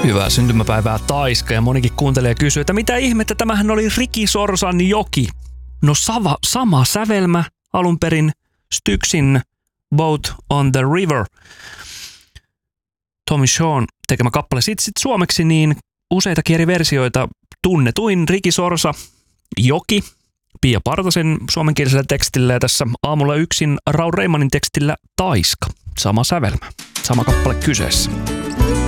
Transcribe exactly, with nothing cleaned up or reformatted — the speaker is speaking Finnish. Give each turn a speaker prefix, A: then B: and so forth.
A: Hyvää syntymäpäivää Taiska, ja monikin kuuntelee kysyy, että mitä ihmettä, tämähän oli Ricky Sorsan joki. No sava, sama sävelmä alun perin Styksin Boat on the River. Tommy Shawn tekemä kappale. Sitten sit suomeksi niin useitakin eri versioita. Tunnetuin Ricky Sorsa, Joki, Pia Partasen suomenkielisellä tekstillä ja tässä Aamulla yksin Raul Reimanin tekstillä Taiska. Sama sävelmä, sama kappale kyseessä.